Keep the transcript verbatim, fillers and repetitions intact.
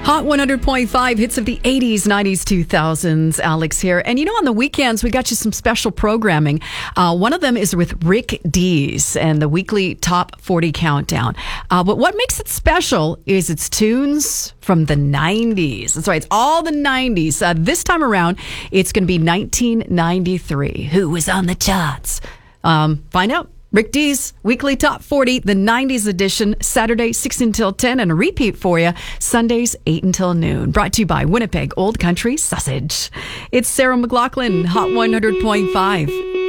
Hot one hundred point five, hits of the eighties, nineties, two thousands. Alex here. And you know, on the weekends, we got you some special programming. Uh, one of them is with Rick Dees and the weekly Top forty Countdown. Uh, but what makes it special is its tunes from the nineties. That's right. It's all the nineties. Uh, this time around, it's going to be nineteen ninety-three. Who was on the charts? Um, find out. Rick Dees, weekly Top forty, the nineties edition, Saturday six until ten, and a repeat for you, Sundays eight until noon. Brought to you by Winnipeg Old Country Sausage. It's Sarah McLaughlin, Hot one hundred point five.